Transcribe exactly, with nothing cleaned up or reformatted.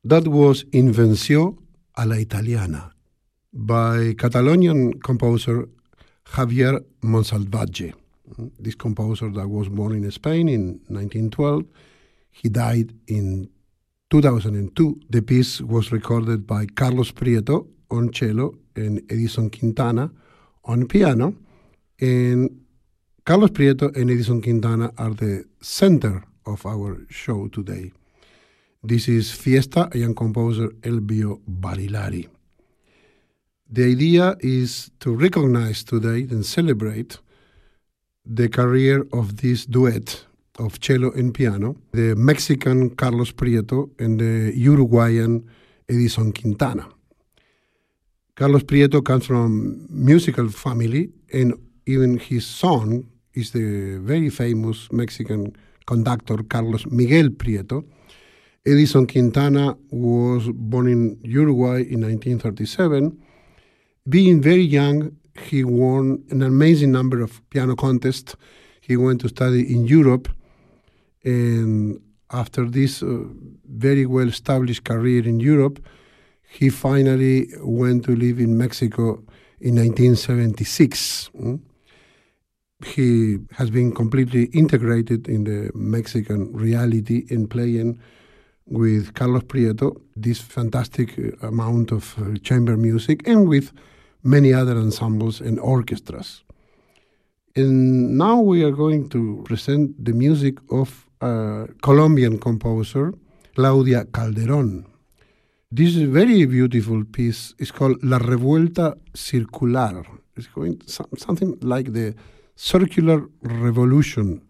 That was Invenció a la Italiana by Catalonian composer Javier Monsalvatge. This composer that was born in Spain in nineteen twelve, he died in two thousand two. The piece was recorded by Carlos Prieto on cello and Edison Quintana on piano. And Carlos Prieto and Edison Quintana are the center of our show today. This is Fiesta a young composer Elbio Barilari. The idea is to recognize today and celebrate the career of this duet of cello and piano, the Mexican Carlos Prieto and the Uruguayan Edison Quintana. Carlos Prieto comes from musical family, and even his son is the very famous Mexican conductor Carlos Miguel Prieto. Edison Quintana was born in Uruguay in nineteen thirty-seven. Being very young, he won an amazing number of piano contests. He went to study in Europe, and after this uh, very well-established career in Europe, he finally went to live in Mexico in nineteen seventy-six. Mm? He has been completely integrated in the Mexican reality in playing with Carlos Prieto this fantastic amount of uh, chamber music, and with many other ensembles and orchestras. And now we are going to present the music of a Colombian composer, Claudia Calderón. This is a very beautiful piece. It's called La Revuelta Circular. It's going to, something like the circular revolution